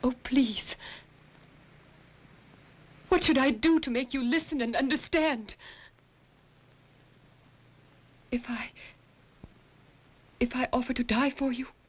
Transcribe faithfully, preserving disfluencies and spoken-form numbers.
Oh, please. What should I do to make you listen and understand? If I... If I offer to die for you?